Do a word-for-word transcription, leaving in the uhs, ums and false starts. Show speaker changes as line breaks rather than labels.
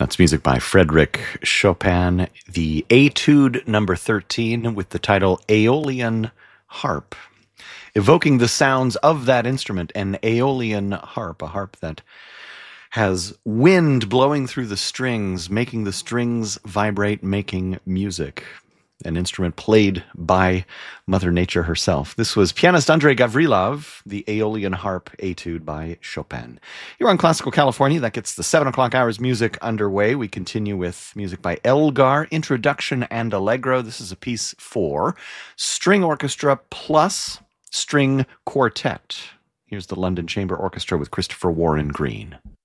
That's music by Frederick Chopin, the Etude number thirteen with the title Aeolian Harp, evoking the sounds of that instrument, an Aeolian harp, a harp that has wind blowing through the strings, making the strings vibrate, making music. An instrument played by Mother Nature herself. This was pianist Andrei Gavrilov, the Aeolian Harp Etude by Chopin. You're on Classical California. That gets the seven o'clock hours music underway. We continue with music by Elgar, Introduction and Allegro. This is a piece for string orchestra plus string quartet. Here's the London Chamber Orchestra with Christopher Warren Green.